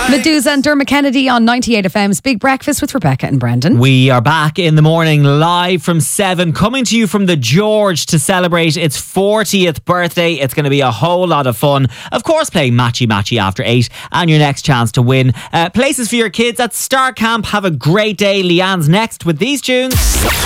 Medusa and Dermot Kennedy on 98 FM's Big Breakfast with Rebecca and Brendan. We are back in the morning live from 7, coming to you from the George to celebrate its 40th birthday. It's going to be a whole lot of fun. Of course, playing matchy after 8 and your next chance to win. Places for your kids at Star Camp. Have a great day. Leanne's next with these tunes.